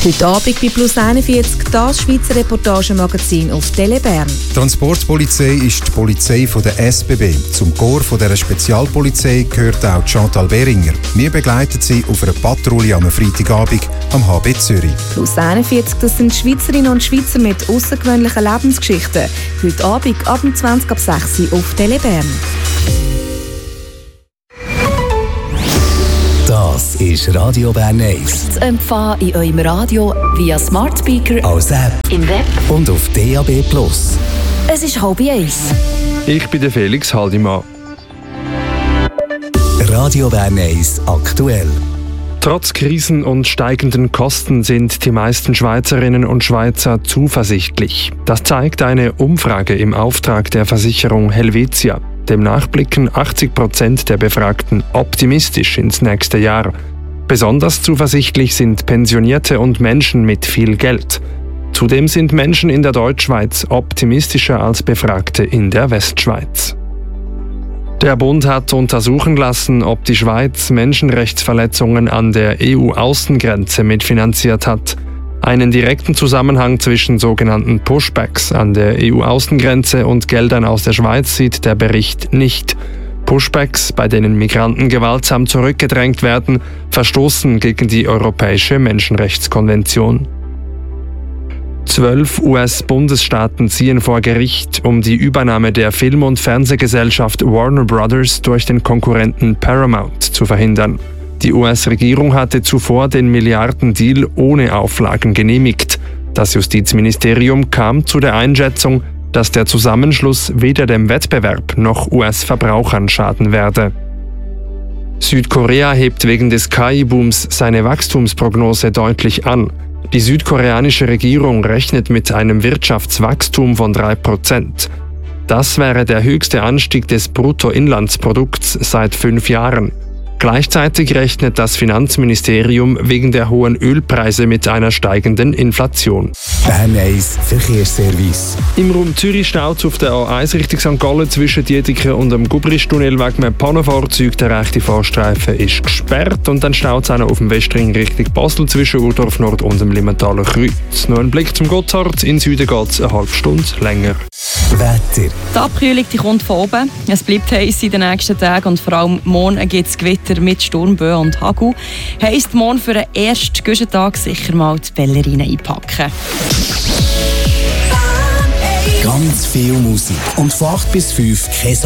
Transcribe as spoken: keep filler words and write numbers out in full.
Heute Abend bei Plus einundvierzig das Schweizer Reportagemagazin auf Tele Bern. Die Transportpolizei ist die Polizei von der S B B. Zum Korps von dieser Spezialpolizei gehört auch Chantal Behringer. Wir begleiten sie auf einer Patrouille am Freitagabend am H B Zürich. Plus einundvierzig, das sind Schweizerinnen und Schweizer mit außergewöhnlichen Lebensgeschichten. Heute Abend ab zwanzig ab sechs Uhr auf Tele Bern. Das ist Radio Bern eins. Zu empfangen in eurem Radio via Smart Speaker, als App, im Web und auf D A B Plus. Es ist halb eins. Ich bin der Felix Haldimann. Radio Bern eins aktuell. Trotz Krisen und steigenden Kosten sind die meisten Schweizerinnen und Schweizer zuversichtlich. Das zeigt eine Umfrage im Auftrag der Versicherung Helvetia. Demnach blicken achtzig Prozent der Befragten optimistisch ins nächste Jahr. Besonders zuversichtlich sind Pensionierte und Menschen mit viel Geld. Zudem sind Menschen in der Deutschschweiz optimistischer als Befragte in der Westschweiz. Der Bund hat untersuchen lassen, ob die Schweiz Menschenrechtsverletzungen an der E U-Außengrenze mitfinanziert hat. Einen direkten Zusammenhang zwischen sogenannten Pushbacks an der E U-Außengrenze und Geldern aus der Schweiz sieht der Bericht nicht. Pushbacks, bei denen Migranten gewaltsam zurückgedrängt werden, verstoßen gegen die Europäische Menschenrechtskonvention. Zwölf U S-Bundesstaaten ziehen vor Gericht, um die Übernahme der Film- und Fernsehgesellschaft Warner Brothers durch den Konkurrenten Paramount zu verhindern. Die U S-Regierung hatte zuvor den Milliardendeal ohne Auflagen genehmigt. Das Justizministerium kam zu der Einschätzung, dass der Zusammenschluss weder dem Wettbewerb noch U S-Verbrauchern schaden werde. Südkorea hebt wegen des K I-Booms seine Wachstumsprognose deutlich an. Die südkoreanische Regierung rechnet mit einem Wirtschaftswachstum von drei Prozent. Das wäre der höchste Anstieg des Bruttoinlandsprodukts seit fünf Jahren. Gleichzeitig rechnet das Finanzministerium wegen der hohen Ölpreise mit einer steigenden Inflation. Bern eins Verkehrsservice. Im Raum Zürich staut es auf der A eins Richtung Sankt Gallen zwischen Diediken und dem Gubristunnel wegen einem Pannenfahrzeug. Der rechte Fahrstreifen ist gesperrt und dann staut es auch noch auf dem Westring Richtung Basel zwischen Urdorf Nord und dem Limmentaler Kreuz. Noch ein Blick zum Gotthard. In Süden geht es eine halbe Stunde länger. Wetter. Die Abkühlung die kommt von oben. Es bleibt heiß in den nächsten Tagen und vor allem morgen gibt es Gewitter mit Sturmböen und Hagel. Heisst morgen für den ersten Güschentag sicher mal die Ballerinen einpacken. Ganz viel Musik und von acht bis fünf kein